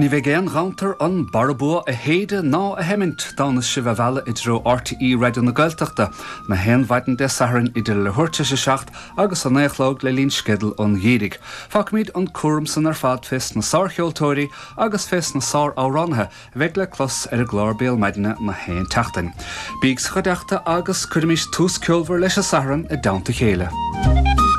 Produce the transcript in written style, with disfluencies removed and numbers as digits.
Ní bheith géan rantar an barbua a héide ná a hemint dána si bheith bhela I dro RTE Radio na Gaeltachta na hen bhaidin de saharan idir le thuirte se seacht agus an éachlóg le lín skedal an dhérig. Facmid an cuaram san ar fad fest na sárcheoltóirí agus fest na sár áránathe bheith le clos ar a glórbéal maidine na hen teachtain. Bígs chudeachta agus cuirimís tús ceolmhar leis a saharan a daanta chéile.